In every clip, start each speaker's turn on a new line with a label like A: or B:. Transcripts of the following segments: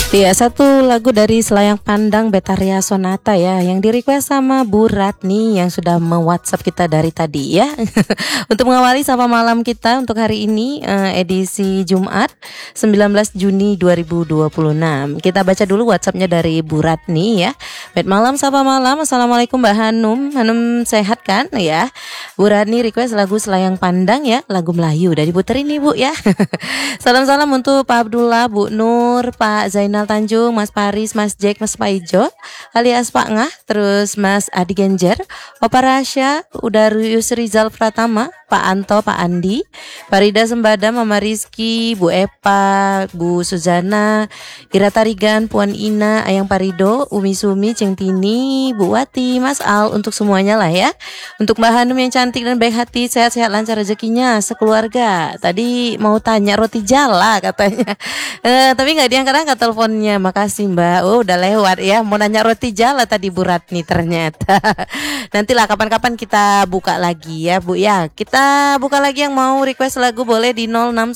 A: Iya, satu lagu dari Selayang Pandang Betaria Sonata ya, yang di request sama Bu Ratni yang sudah me-WhatsApp kita dari tadi ya. Untuk mengawali sapa malam kita untuk hari ini, edisi Jumat 19 Juni 2026. Kita baca dulu WhatsAppnya dari Bu Ratni ya. Bet malam, sapa malam. Assalamualaikum Mbak Hanum. Hanum sehat kan ya? Bu Ratni request lagu Selayang Pandang ya, lagu Melayu. Udah diputer ini Bu ya. Salam-salam untuk Pak Abdullah, Bu Nur, Pak Zainal Tanjung, Mas Paris, Mas Jack, Mas Paijo, alias Pak Ngah, terus Mas Adi Genjer, Opa Rasya, Udarius Rizal Pratama, Pak Anto, Pak Andi, Farida Sembada, Mama Rizky, Bu Epa, Bu Suzana, Ira Tarigan, Puan Ina, Ayang Parido, Umi Sumi, Ceng Tini, Bu Wati, Mas Al, untuk semuanya lah ya. Untuk Mbak Hanum yang cantik dan baik hati, sehat-sehat lancar rezekinya sekeluarga. Tadi mau tanya roti jala katanya, tapi nggak diangkat-angkat teleponnya. Makasih Mbak. Oh udah lewat ya. Mau nanya roti jala tadi Bu Ratni ternyata. Nantilah kapan-kapan kita buka lagi ya Bu ya. Kita buka lagi yang mau request lagu boleh di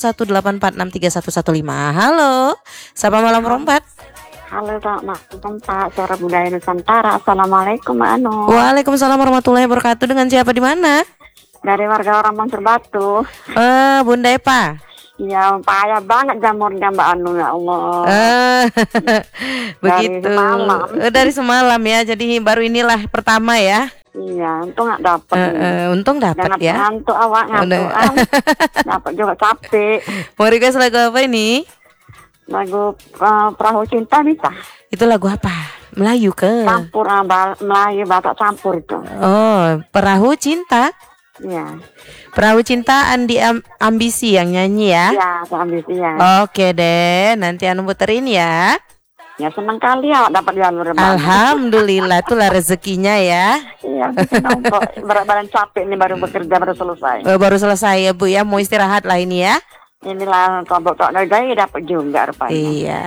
A: 0618463115. Halo, sapa malam rompat.
B: Halo Pak, suara budaya Nusantara. Assalamualaikum Mbak Anu.
A: Waalaikumsalam warahmatullahi wabarakatuh. Dengan siapa di mana?
B: Dari warga orang Mansur Batu.
A: Bunda Epa.
B: Ya payah banget jamurnya Mbak Anu, ya Allah.
A: Begitu.
B: Dari semalam.
A: Dari semalam ya. Jadi baru inilah pertama ya.
B: Iya, untung nggak dapet.
A: Untung dapat ya.
B: Ngantuk awak ngantuk. Dapat juga capek.
A: Mau request lagu apa ini?
B: Lagu Perahu Cinta bisa.
A: Itu lagu apa? Melayu ke?
B: Campur Melayu Batak campur itu.
A: Oh, Perahu Cinta.
B: Iya.
A: Perahu Cinta Andi Ambisi yang nyanyi ya.
B: Iya, ambisi ya.
A: Oke deh, nanti Anu puterin ya.
B: Ya senang kali awak dapat jalur.
A: Alhamdulillah, itulah rezekinya ya.
B: Iya, senang kok. Berat-berat capek nih, baru bekerja baru selesai.
A: Baru selesai ya Bu ya, mau istirahat lah ini ya.
B: Inilah kelompok gaya dapat juga rupanya.
A: Iya,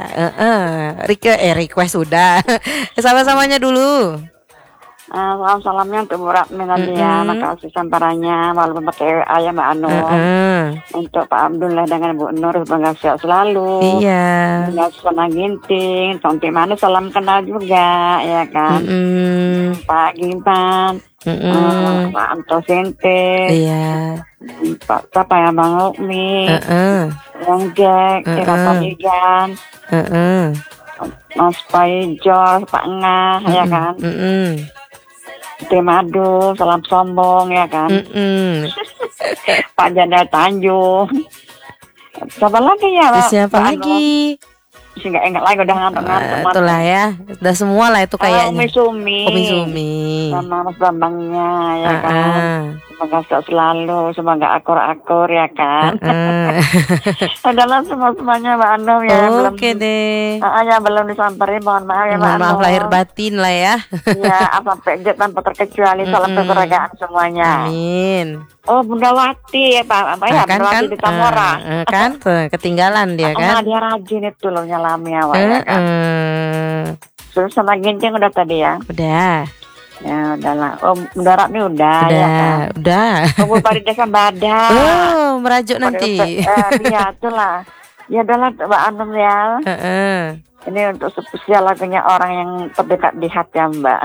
A: request sudah. Sama-samanya dulu.
B: Salam-salamnya untuk Bu Ratni tadi ya. Makasih samparanya walaupun pakai WA ya Mbak Anu. Untuk Pak Abdullah dengan Bu Nur semoga sehat selalu.
A: Iya.
B: Senang ginting, sampai mana salam kenal juga ya kan. Pak Gimpan, Pak Anto Sente.
A: Iya.
B: Pak siapa ya Bang Lukmi, Bang Jack, Pak Igan, Mas Paijo, Pak Ngah ya kan. Madu, salam sombong ya kan. Pak Janda Tanjung. Siapa lagi ya Pak?
A: Siapa lagi?
B: Enggak ingat lagi, udah ngantuk-ngantuk.
A: Itulah ya, udah semua lah itu kayaknya.
B: Umi Sumi. Sama Mas Bambangnya ya kan. Semoga sehat selalu, semoga akur-akur ya kan. Adalah semuanya Mbak Anu ya.
A: Oke deh.
B: Ya belum disamperin, mohon maaf ya Mbak Anu.
A: Maaf lahir batin lah ya.
B: Ya, sampai tanpa terkecuali salam kekeluargaan semuanya.
A: Amin.
B: Oh Bunda Wati ya Pak, apa ya? Bunda Wati di Tamora.
A: Kan ketinggalan dia kan.
B: Dia rajin itu loh nyalami awak ya kan. Terus sama ginting udah tadi ya.
A: Udah.
B: Ya udahlah. Oh Bunda Ratni udah ya kan.
A: Udah.
B: Oh Bu Farida Sambada.
A: Oh merajuk nanti.
B: Iya itulah. Ya udahlah Mbak Anum ya. Ini untuk spesial lagunya orang yang terdekat di hati ya Mbak.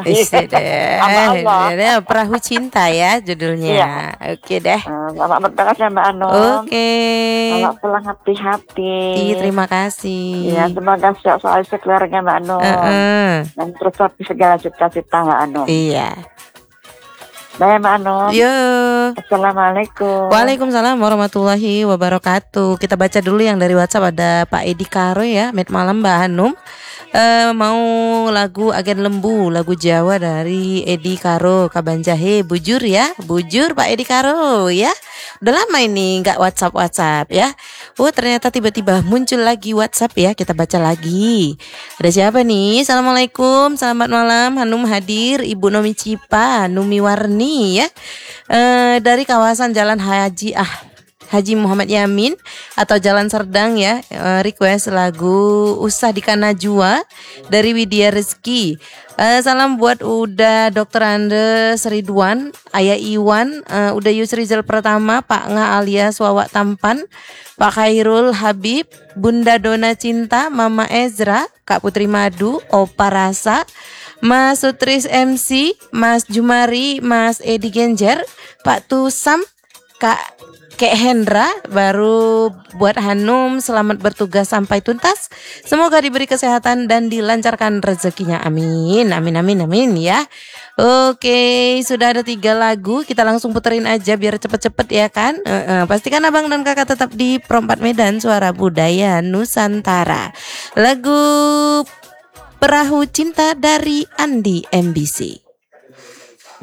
A: Deh. Perahu Cinta ya judulnya. Iya. Oke deh.
B: Selamat bertugas ya Mbak Anu.
A: Oke.
B: Selamat pulang hati-hati.
A: Terima kasih.
B: Ya semoga sehat selalu sekeluarga Mbak Anu. Dan terus tapi segala cita-cita Mbak Anu.
A: Iya.
B: Baik Mbak Anu.
A: Yo.
B: Assalamualaikum.
A: Waalaikumsalam warahmatullahi wabarakatuh. Kita baca dulu yang dari WhatsApp. Ada Pak Edi Karo ya. Met malam Mbak Hanum. Mau lagu Agen Lembu, lagu Jawa dari Edi Karo Kabanjahe. Bujur ya, bujur Pak Edi Karo ya. Udah lama ini nggak WhatsApp ya. Oh ternyata tiba-tiba muncul lagi WhatsApp ya. Kita baca lagi. Ada siapa nih? Assalamualaikum, selamat malam. Hanum hadir, Ibu Nomi Cipa, Numi Warni ya. Dari kawasan Jalan Haji Haji Muhammad Yamin atau Jalan Serdang ya, request lagu Usah Dika Najwa dari Widya Rezeki. Salam buat Uda Dr. Andes Ridwan, Ayah Iwan, Uda Yusrizal Pertama, Pak Nga alias Wawak Tampan, Pak Khairul Habib, Bunda Dona Cinta, Mama Ezra, Kak Putri Madu, Opa Rasa, Mas Sutris MC, Mas Jumari, Mas Edi Genjer, Pak Tusam, Kek Hendra, baru buat Hanum, selamat bertugas sampai tuntas. Semoga diberi kesehatan dan dilancarkan rezekinya. Amin, amin, amin, amin ya. Oke, sudah ada 3 lagu, kita langsung puterin aja biar cepet-cepet ya kan. Pastikan abang dan kakak tetap di Pro 4 Medan, Suara Budaya Nusantara. Lagu Perahu Cinta dari Andi MBC.